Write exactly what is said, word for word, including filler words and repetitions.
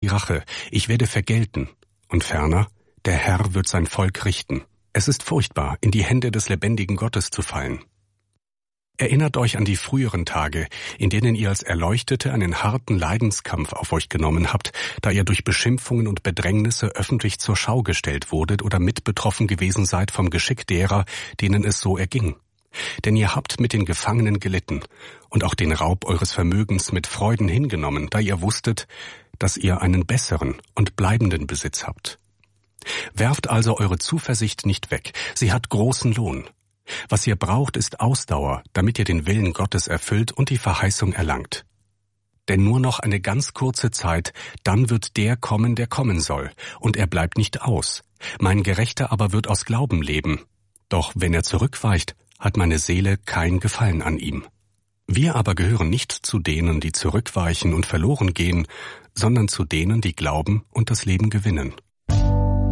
Rache, ich werde vergelten. Und ferner, der Herr wird sein Volk richten. Es ist furchtbar, in die Hände des lebendigen Gottes zu fallen. Erinnert euch an die früheren Tage, in denen ihr als Erleuchtete einen harten Leidenskampf auf euch genommen habt, da ihr durch Beschimpfungen und Bedrängnisse öffentlich zur Schau gestellt wurdet oder mitbetroffen gewesen seid vom Geschick derer, denen es so erging. Denn ihr habt mit den Gefangenen gelitten und auch den Raub eures Vermögens mit Freuden hingenommen, da ihr wusstet, dass ihr einen besseren und bleibenden Besitz habt. Werft also eure Zuversicht nicht weg, sie hat großen Lohn. Was ihr braucht, ist Ausdauer, damit ihr den Willen Gottes erfüllt und die Verheißung erlangt. Denn nur noch eine ganz kurze Zeit, dann wird der kommen, der kommen soll, und er bleibt nicht aus. Mein Gerechter aber wird aus Glauben leben. Doch wenn er zurückweicht, hat meine Seele kein Gefallen an ihm. Wir aber gehören nicht zu denen, die zurückweichen und verloren gehen, sondern zu denen, die glauben und das Leben gewinnen.